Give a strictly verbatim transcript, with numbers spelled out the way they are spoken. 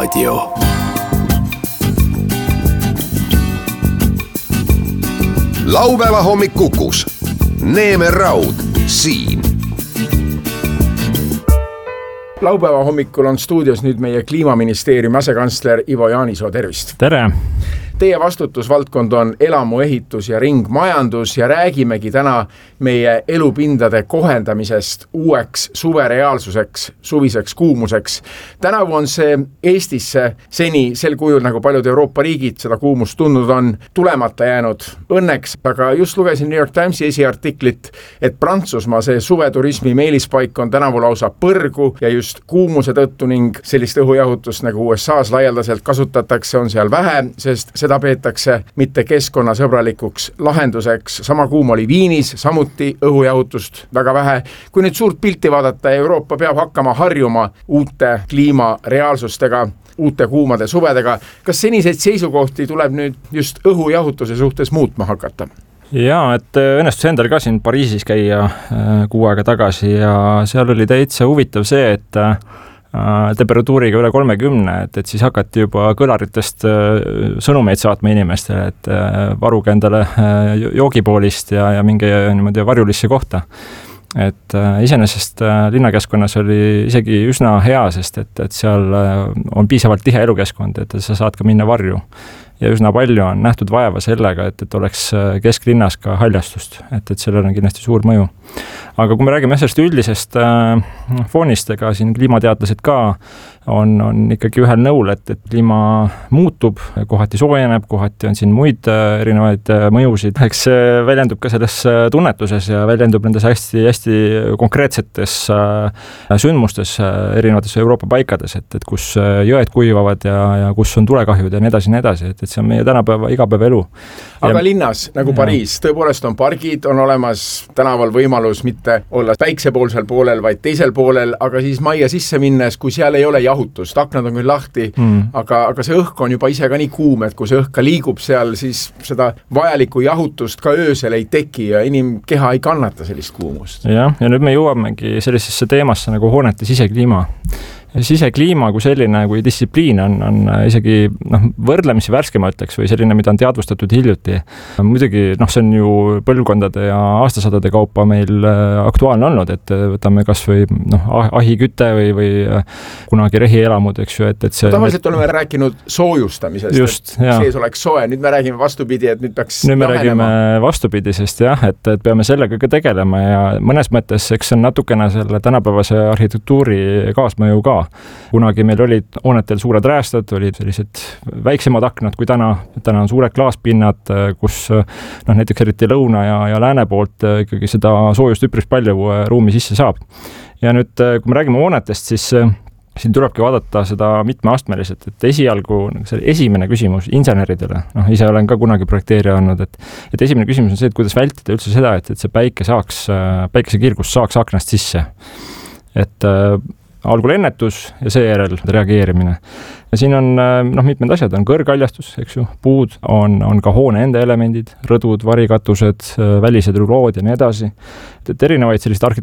Raadio. Laupäeva hommik Kukus. Neeme Raud siin. Laupäeva hommikul on stuudios nüüd meie kliimaministeeriumi asekantsler Ivo Jaanisoo, tervist! Tere! Teie vastutusvaldkond on elamuehitus ja ringmajandus ja räägimegi täna meie elupindade kohendamisest uueks suvereaalsuseks, suviseks kuumuseks. Tänavu on see Eestisse seni sel kujul, nagu paljud Euroopa riigid seda kuumust tundnud on, tulemata jäänud õnneks, aga just lugesin New York Timesi esiartiklit, et Prantsusmaa see suveturismi meelispaik on tänavu lausa põrgu ja just kuumuse tõttu ning sellist õhujahutust nagu U S A-s laialdaselt kasutatakse on seal vähe, sest seda peetakse mitte keskkonnasõbralikuks lahenduseks. Sama kuum oli Viinis, samuti õhujahutust väga vähe. Kui nüüd suurt pilti vaadata, Euroopa peab hakkama harjuma uute kliimareaalsustega, uute kuumade suvedega. Kas seniseid seisukohti tuleb nüüd just õhujahutuse suhtes muutma hakata? Jaa, et õnnestus endal ka siin Pariisis käia kuu aega tagasi ja seal oli täitsa huvitav see, et temperatuuriga üle kolmekümne, et, et siis hakati juba kõlaritest sõnumeid saatma inimestele, et varuge endale joogipoolist ja, ja minge niimoodi varjulisse kohta. Et äh, iseenesest äh, linnakeskkonnas oli isegi üsna hea, sest et, et seal äh, on piisavalt tihe elukeskkond, et sa saad ka minna varju. Ja üsna palju on nähtud vaeva sellega, et, et oleks kesklinnas ka haljastust, et, et sellel on kindlasti suur mõju. Aga kui me räägime sellest üldisest äh, foonist, ega siin kliimateadlased ka on, on ikkagi ühel nõul, et, et kliima muutub, kohati soojeneb, kohati on siin muid äh, erinevaid äh, mõjusid. Eks see väljendub ka selles äh, tunnetuses ja väljendub nendes hästi, hästi konkreetsetes äh, sündmustes äh, erinevates Euroopa paikades, et, et kus äh, jõed kuivavad ja, ja kus on tulekahjud ja nii edasi, nii edasi, et, et see on meie tänapäeva igapäeva elu. Aga ja, linnas, nagu ja. Pariis, tõepoolest on pargid, on olemas tänaval võimalus mitte olla päiksepoolsel poolel, vaid teisel poolel, aga siis majja sisse minnes, kui seal ei ole jahutust, aknad on küll lahti, mm. aga, aga see õhk on juba ise ka nii kuum, et kui see õhk ka liigub seal, siis seda vajalikku jahutust ka öösel ei teki ja inimkeha ei kannata sellist kuumust. Ja, ja nüüd me jõuamegi sellisesse teemasse nagu hoonete sisekliima. Sisekliima kui selline, kui distsipliin on, on isegi noh, võrdlemisi värske, ma ütleks, või selline, mida on teadvustatud hiljuti. Muidugi, noh, see on ju põlvkondade ja aastasadade kaupa meil aktuaalne olnud, et võtame kas või noh, ahiküte või, või kunagi rehielamud, eks ju, et, et see... Tavaliselt oleme rääkinud soojustamisest, just, et jah. Sees oleks soe. Nüüd me räägime vastupidi, et nüüd peaks nüüd me räägime vastupidisest, jah, et, et peame sellega ka tegelema ja mõnes mõttes, eks see on natukene selle tänapäevase arhitektuuri kaasmõju ka. Kunagi meil olid hoonetel suured räästad, olid sellised väiksemad aknad kui täna. Täna on suured klaaspinnad, kus noh, näiteks eriti lõuna ja, ja lääne poolt ikkagi seda soojust üpris palju ruumi sisse saab. Ja nüüd, kui me räägime hoonetest, siis siin tulebki vaadata seda mitmeastmeliselt, et esialgu see esimene küsimus inseneridele, noh, ise olen ka kunagi projekteerija olnud, et, et esimene küsimus on see, et kuidas vältida üldse seda, et, et see päike saaks, päikesekirgus saaks aknast sisse. Et algul ennetus ja seejärel reageerimine. Ja siin on noh, mitmed asjad, on kõrgaljastus, eks ju, puud, on, on ka hoone enda elemendid, rõdud, varikatused, välised rulood ja nii edasi. Et erinevaid sellist